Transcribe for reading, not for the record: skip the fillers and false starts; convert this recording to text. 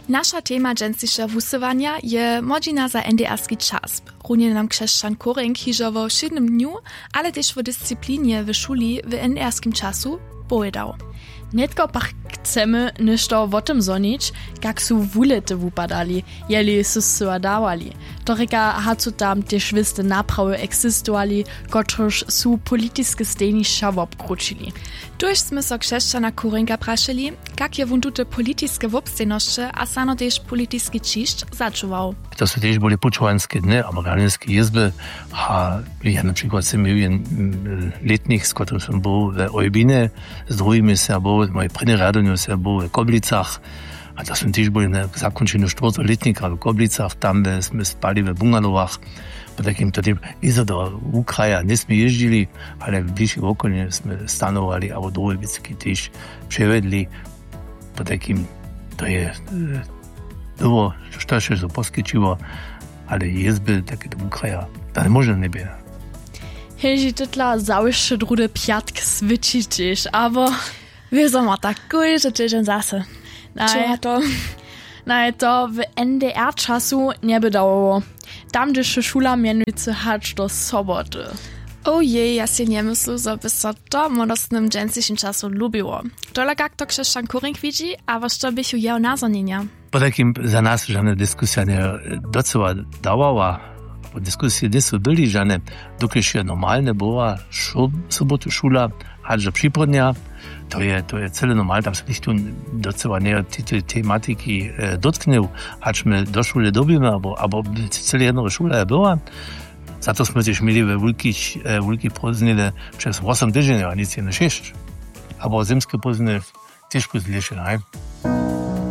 Nasza tema dżęsisza wusywania je modzina za NDR-ski czas. Runie nam krzeszczan Korenk hiżowo w 7 dniu, ale też w dyscyplinie w szuli w NDR-skim czasu pojedał. Netko pak chcemy nešto o tym zonić, jak su wulety wupadali, jeli su dawali. Toreka hacu tam też wiste naprawy eksistowali, kotruż su polityske stejnišća wobkručili. Tuż sme so krzeszczana Korenka praszeli, jak je wun tute polityske wobstejnošće, a sano też polityski čišć začuwał. To su też byli pučovanske dny, amerikańskie izby, a ja na przykład sam jeden letnik, z którym som był w Ojbine, z drugimi sam był, moje první radovňu sam był w Koblicach, a to som też byli na zakončenju štvrtoletnika v Koblicach, tam sme spali v bungalovach, po takim to tym izo do Ukraja nismo jeździli, ale w bliższych okolie sme stanowali, a drugie bicyki też przevedli, po takim to je było, što się to poskičiło, ale jezby takie do Ukraja, to nie może nie być. Heži tytla załyszczy drude piatk switchić, aber wir są ma tak cool, że tydzień zase. Nein, to w NDR czasu nie bydało. Tam, gdzie się szula mianujcy hać do soboty. Ojej, ja się nie myślę, że by so to modostnym dżęsiskim czasu lubiło. Tole jak to krzeszczan Korenk widzi, a was to bych jał nazonienia. Po takim za nas żadna dyskusja nie docela dawała, bo dyskusje nie byli żadne, dokąd się normalne była, sobotu szula, hać przypodnia, to je cele normal, tam się nikt docela nie tej tematyki dotknął, hać my do szule dobimy, albo cele jedna szula była. Za to sme też mieli we wielkich poznile przez 8 tygodni, a nic nie 6. Aber zimskie poznile też poznile się,